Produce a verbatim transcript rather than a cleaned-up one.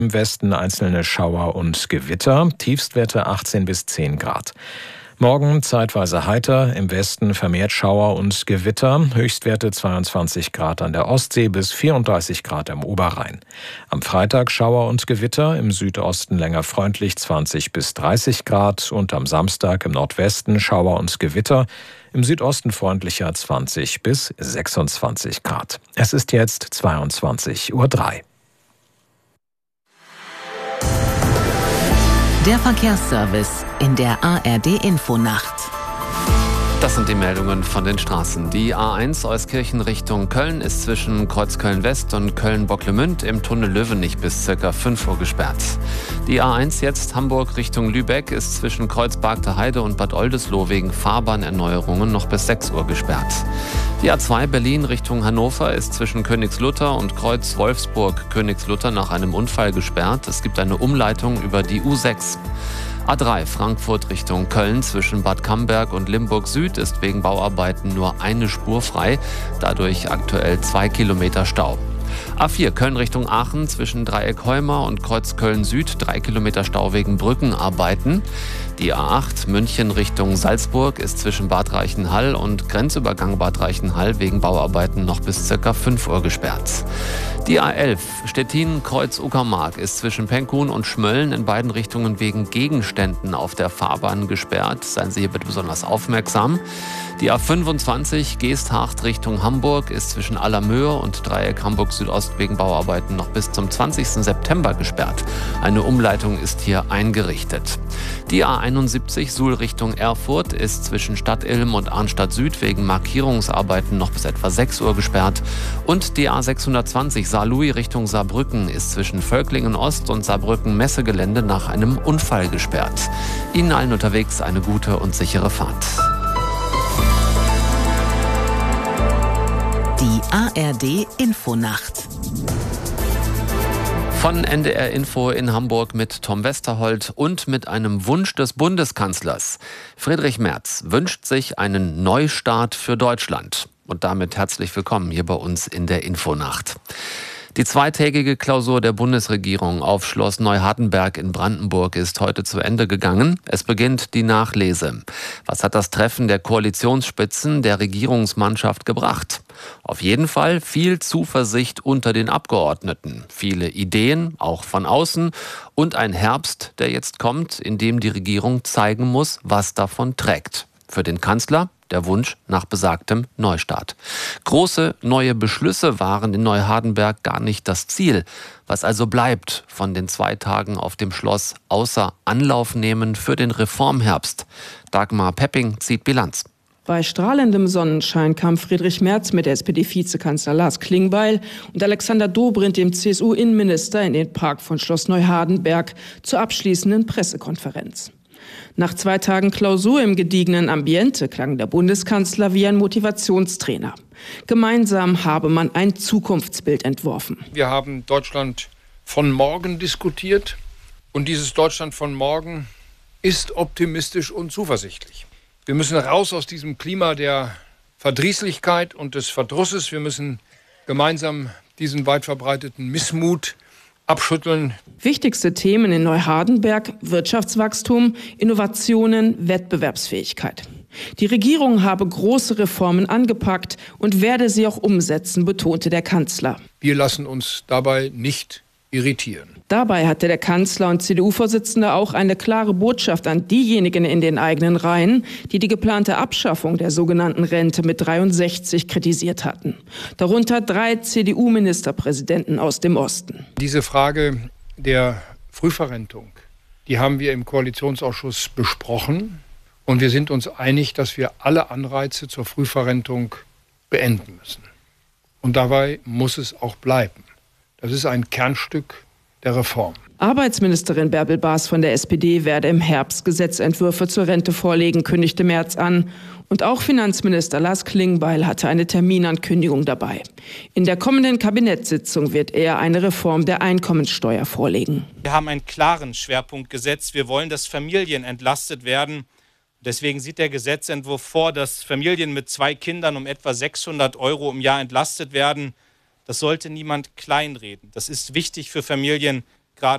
Im Westen einzelne Schauer und Gewitter, Tiefstwerte achtzehn bis zehn Grad. Morgen zeitweise heiter, im Westen vermehrt Schauer und Gewitter, Höchstwerte zweiundzwanzig Grad an der Ostsee bis vierunddreißig Grad am Oberrhein. Am Freitag Schauer und Gewitter, im Südosten länger freundlich zwanzig bis dreißig Grad und am Samstag im Nordwesten Schauer und Gewitter, im Südosten freundlicher zwanzig bis sechsundzwanzig Grad. Es ist jetzt zweiundzwanzig Uhr drei. Der Verkehrsservice in der A R D-Infonacht. Das sind die Meldungen von den Straßen. Die A eins Euskirchen Richtung Köln ist zwischen Kreuzköln-West und Köln-Bocklemünd im Tunnel Löwenich bis ca. fünf Uhr gesperrt. Die A eins jetzt Hamburg Richtung Lübeck ist zwischen Kreuz-Bargter Heide und Bad Oldesloe wegen Fahrbahnerneuerungen noch bis sechs Uhr gesperrt. Die A zwei Berlin Richtung Hannover ist zwischen Königslutter und Kreuz Wolfsburg-Königslutter nach einem Unfall gesperrt. Es gibt eine Umleitung über die U sechs. A drei Frankfurt Richtung Köln zwischen Bad Camberg und Limburg Süd ist wegen Bauarbeiten nur eine Spur frei, dadurch aktuell zwei Kilometer Stau. A vier Köln Richtung Aachen zwischen Dreieck Heuma und Kreuz Köln Süd, drei Kilometer Stau wegen Brückenarbeiten. Die A acht München Richtung Salzburg ist zwischen Bad Reichenhall und Grenzübergang Bad Reichenhall wegen Bauarbeiten noch bis ca. fünf Uhr gesperrt. Die A elf Stettin-Kreuz-Uckermark ist zwischen Penkhuhn und Schmölln in beiden Richtungen wegen Gegenständen auf der Fahrbahn gesperrt. Seien Sie hier bitte besonders aufmerksam. Die A fünfundzwanzig Geesthacht Richtung Hamburg ist zwischen Allermöhe und Dreieck Hamburg Südost wegen Bauarbeiten noch bis zum zwanzigsten September gesperrt. Eine Umleitung ist hier eingerichtet. Die A einundsiebzig Suhl Richtung Erfurt ist zwischen Stadtilm und Arnstadt Süd wegen Markierungsarbeiten noch bis etwa sechs Uhr gesperrt. Und die A sechshundertzwanzig Saarlouis Richtung Saarbrücken ist zwischen Völklingen Ost und Saarbrücken Messegelände nach einem Unfall gesperrt. Ihnen allen unterwegs eine gute und sichere Fahrt. Die A R D-Infonacht. Von N D R Info in Hamburg mit Tom Westerholt und mit einem Wunsch des Bundeskanzlers. Friedrich Merz wünscht sich einen Neustart für Deutschland. Und damit herzlich willkommen hier bei uns in der Infonacht. Die zweitägige Klausur der Bundesregierung auf Schloss Neuhardenberg in Brandenburg ist heute zu Ende gegangen. Es beginnt die Nachlese. Was hat das Treffen der Koalitionsspitzen der Regierungsmannschaft gebracht? Auf jeden Fall viel Zuversicht unter den Abgeordneten, viele Ideen, auch von außen, und ein Herbst, der jetzt kommt, in dem die Regierung zeigen muss, was davon trägt. Für den Kanzler der Wunsch nach besagtem Neustart. Große neue Beschlüsse waren in Neuhardenberg gar nicht das Ziel. Was also bleibt von den zwei Tagen auf dem Schloss außer Anlauf nehmen für den Reformherbst? Dagmar Pepping zieht Bilanz. Bei strahlendem Sonnenschein kam Friedrich Merz mit S P D-Vizekanzler Lars Klingbeil und Alexander Dobrindt, dem C S U-Innenminister, in den Park von Schloss Neuhardenberg zur abschließenden Pressekonferenz. Nach zwei Tagen Klausur im gediegenen Ambiente klang der Bundeskanzler wie ein Motivationstrainer. Gemeinsam habe man ein Zukunftsbild entworfen. Wir haben Deutschland von morgen diskutiert und dieses Deutschland von morgen ist optimistisch und zuversichtlich. Wir müssen raus aus diesem Klima der Verdrießlichkeit und des Verdrusses. Wir müssen gemeinsam diesen weit verbreiteten Missmut abschütteln. Wichtigste Themen in Neuhardenberg: Wirtschaftswachstum, Innovationen, Wettbewerbsfähigkeit. Die Regierung habe große Reformen angepackt und werde sie auch umsetzen, betonte der Kanzler. Wir lassen uns dabei nicht irritieren. Dabei hatte der Kanzler und C D U-Vorsitzende auch eine klare Botschaft an diejenigen in den eigenen Reihen, die die geplante Abschaffung der sogenannten Rente mit dreiundsechzig kritisiert hatten. Darunter drei C D U-Ministerpräsidenten aus dem Osten. Diese Frage der Frühverrentung, die haben wir im Koalitionsausschuss besprochen. Und wir sind uns einig, dass wir alle Anreize zur Frühverrentung beenden müssen. Und dabei muss es auch bleiben. Das ist ein Kernstück der Reform. Arbeitsministerin Bärbel Baas von der S P D werde im Herbst Gesetzentwürfe zur Rente vorlegen, kündigte Merz an. Und auch Finanzminister Lars Klingbeil hatte eine Terminankündigung dabei. In der kommenden Kabinettssitzung wird er eine Reform der Einkommensteuer vorlegen. Wir haben einen klaren Schwerpunkt gesetzt. Wir wollen, dass Familien entlastet werden. Deswegen sieht der Gesetzentwurf vor, dass Familien mit zwei Kindern um etwa sechshundert Euro im Jahr entlastet werden. Das sollte niemand kleinreden. Das ist wichtig für Familien,